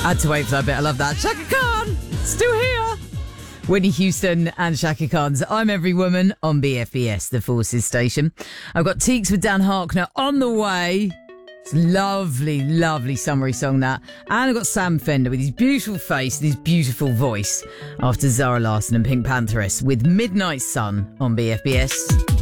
I had to wait for that bit. I love that. Shaka Khan, still here. Whitney Houston and Shaka Khan's I'm Every Woman on BFBS, the Forces station. I've got Teeks with Dan Harkner on the way. It's a lovely, lovely summery song, that. And I've got Sam Fender with his beautiful face and his beautiful voice after Zara Larsson and Pink Pantheress with Midnight Sun on BFBS.